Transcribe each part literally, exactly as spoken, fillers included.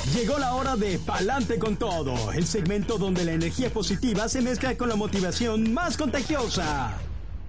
Llegó la hora de Pa'lante con Todo, el segmento donde la energía positiva se mezcla con la motivación más contagiosa.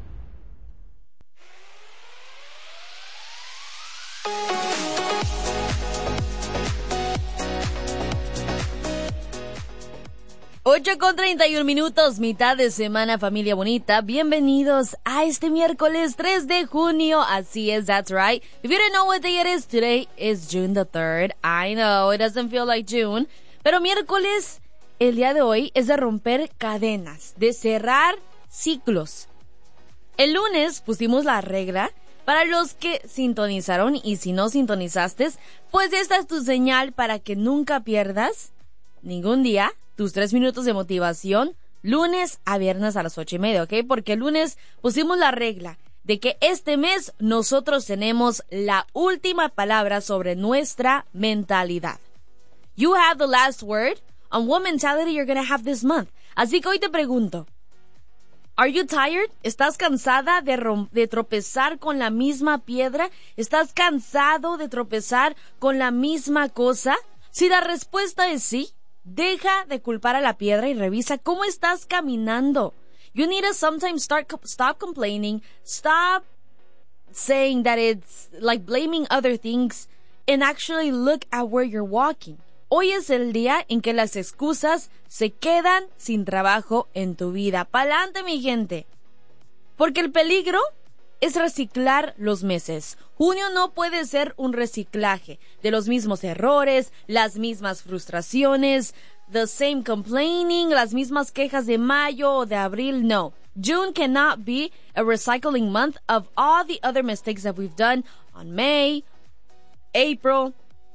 ocho con treinta y un minutos, mitad de semana, familia bonita. Bienvenidos a este miércoles tres de junio. Así es, that's right. If you don't know what day it is, today is June the third. I know, it doesn't feel like June. Pero miércoles, el día de hoy, es de romper cadenas, de cerrar ciclos. El lunes pusimos la regla para los que sintonizaron, y si no sintonizaste, pues esta es tu señal para que nunca pierdas ningún día tus tres minutos de motivación, lunes a viernes a las ocho y media, ¿ok? Porque el lunes pusimos la regla de que este mes nosotros tenemos la última palabra sobre nuestra mentalidad. You have the last word on what mentality you're going to have this month. Así que hoy te pregunto, are you tired? ¿Estás cansada de, rom- de tropezar con la misma piedra? ¿Estás cansado de tropezar con la misma cosa? Si la respuesta es sí, deja de culpar a la piedra y revisa cómo estás caminando. You need to sometimes start stop complaining, stop saying that it's like blaming other things, and actually look at where you're walking. Hoy es el día en que las excusas se quedan sin trabajo en tu vida. Pa'lante, mi gente. Porque el peligro es reciclar los meses. Junio no puede ser un reciclaje de los mismos errores, las mismas frustraciones, the same complaining, las mismas quejas de mayo o de abril. No. June cannot be a recycling month of all the other mistakes that we've done on May, April.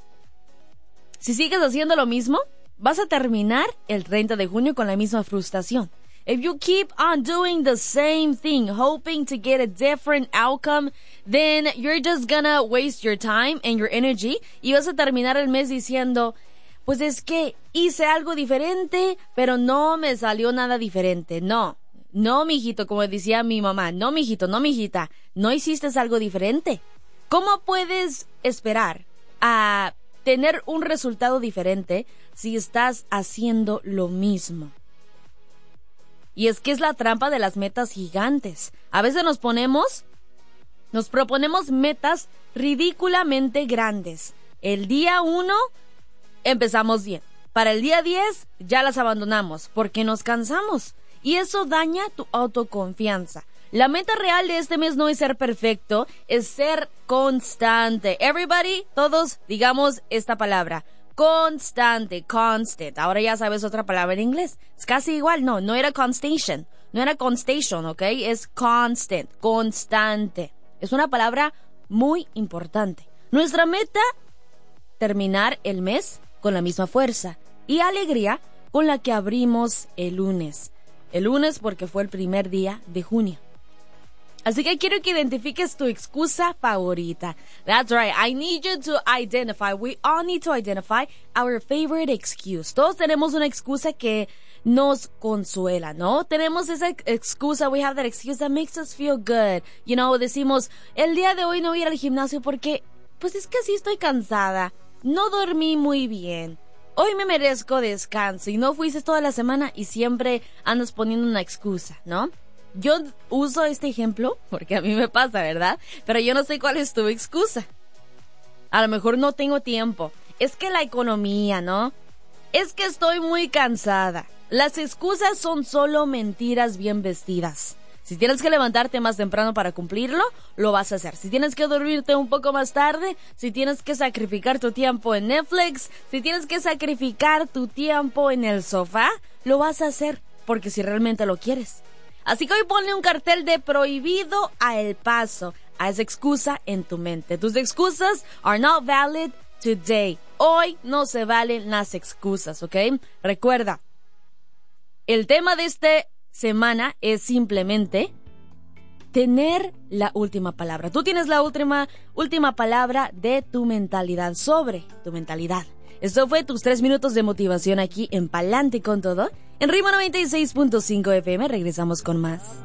Si sigues haciendo lo mismo, vas a terminar el treinta de junio con la misma frustración. If you keep on doing the same thing, hoping to get a different outcome, then you're just gonna waste your time and your energy y vas a terminar el mes diciendo, pues es que hice algo diferente, pero no me salió nada diferente. No, no, mijito, como decía mi mamá, no, mijito, no, mijita, no hiciste algo diferente. ¿Cómo puedes esperar a tener un resultado diferente si estás haciendo lo mismo? Y es que es la trampa de las metas gigantes. A veces nos ponemos, nos proponemos metas ridículamente grandes. El día uno empezamos bien. Para el día diez ya las abandonamos porque nos cansamos. Y eso daña tu autoconfianza. La meta real de este mes no es ser perfecto, es ser constante. Everybody, todos digamos esta palabra. Constante, constant. Ahora ya sabes otra palabra en inglés. Es casi igual. No, no era constation. No era constation, ¿ok? Es constant, constante. Es una palabra muy importante. Nuestra meta, terminar el mes con la misma fuerza y alegría con la que abrimos el lunes. El lunes porque fue el primer día de junio. Así que quiero que identifiques tu excusa favorita. That's right. I need you to identify. We all need to identify our favorite excuse. Todos tenemos una excusa que nos consuela, ¿no? Tenemos esa excusa. We have that excuse that makes us feel good. You know, decimos, el día de hoy no voy a ir al gimnasio porque, pues es que sí estoy cansada. No dormí muy bien. Hoy me merezco descanso. Y no fuiste toda la semana y siempre andas poniendo una excusa, ¿no? Yo uso este ejemplo porque a mí me pasa, ¿verdad? Pero yo no sé cuál es tu excusa. A lo mejor no tengo tiempo. Es que la economía, ¿no? Es que estoy muy cansada. Las excusas son solo mentiras bien vestidas. Si tienes que levantarte más temprano para cumplirlo, lo vas a hacer. Si tienes que dormirte un poco más tarde, si tienes que sacrificar tu tiempo en Netflix, si tienes que sacrificar tu tiempo en el sofá, lo vas a hacer porque si realmente lo quieres. Así que hoy ponle un cartel de prohibido a el paso a esa excusa en tu mente. Tus excusas are not valid today. Hoy no se valen las excusas, ¿ok? Recuerda, el tema de esta semana es simplemente tener la última palabra. Tú tienes la última, última palabra de tu mentalidad, sobre tu mentalidad. Esto fue tus tres minutos de motivación aquí en Pa'lante con Todo. En Ritmo noventa y seis punto cinco F M regresamos con más.